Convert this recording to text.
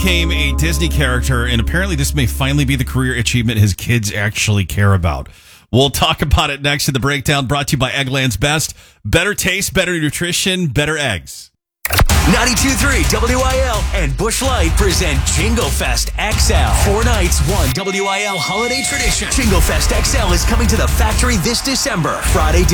became a Disney character, and apparently this may finally be the career achievement his kids actually care about. We'll talk about it next in the breakdown, brought to you by Eggland's Best. Better taste, better nutrition, better eggs. 92.3 WIL and Busch Light present Jingle Fest XL. 4 nights, one WIL holiday tradition. Jingle Fest XL is coming to the factory this December. Friday,